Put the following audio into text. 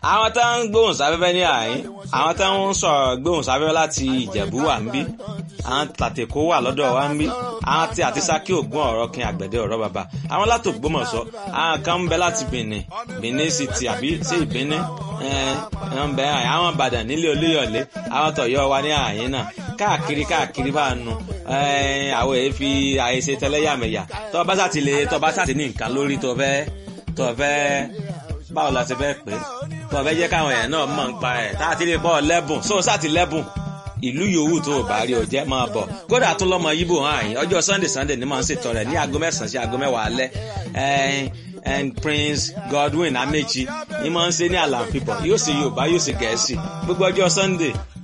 àwọn tó ń gbóhùn sáfẹ́fẹ́ ní àyín àwọn tó ń sọ̀rọ̀ gbóhùn sáfẹ́fẹ́ láti Ìjẹ̀bú wà ń bí àwọn tàtẹ̀kọ́ wà lọ́dọ̀ wa ń bí àwọn tí àti Sákì Ògún ọ̀rọ̀ kin àgbẹ̀dẹ ọ̀rọ̀ bàbá àwọn láti Ògbómọ̀ṣọ́ àwọn kan ń bẹ láti Benin City àbí sí ìbíní ń bẹ àwọn Ìbàdàn nílé Olúyọ̀lé àwọn tọ̀yọ́ wa ní àyín náà káàkiri bá nu àwọn èyí fi àìṣe tẹlẹ́yàmẹ̀yà tó bá sàtì ní nǹkan lórí tó fẹ́ báwo la ti fẹ́ pé tó fẹ́ jẹ́ káwọn èèyàn náà mọ̀ ń pa ẹ̀ tá a ti lè bọ́ lẹ́bùn sóò sàtì lẹ́bùn ìlú yòówù tó o bá rí o jẹ́ máa bọ̀ kódà tó lọ́mọ yíbò hàn yín ọjọ́ Sunday ni máa ń ṣètò rẹ̀ ní aago 9 sí aago 10 alẹ́ and Prince Godwin Amechi ní máa ń ṣe ní Alan People yóò ṣe Yorùbá yóò ṣe Gẹ̀ẹ́sì gbogbo ọjọ́ Sunday